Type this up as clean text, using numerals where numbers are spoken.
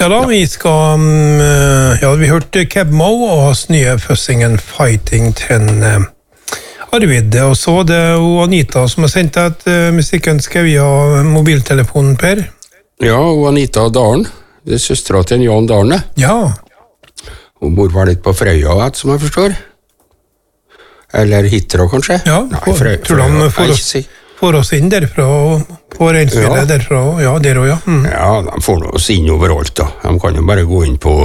Ja da, vi skal vi hørte Kebmo og hans nye Fussingen Fighting til Arvid, og så det jo Anita som har sendt et musikkønske via mobiltelefonen, Per. Ja, og Anita Dalen, det er søstra til Jan Dalen. Ja. Hun bor vel litt på Frøya, som jeg forstår. Eller Hitra, kanskje? Ja, Nei, tror han får oss inn derfra, på regnspillet derfra, ja, der også, ja. Ja, de får oss inn overalt da. De kan jo bare gå inn på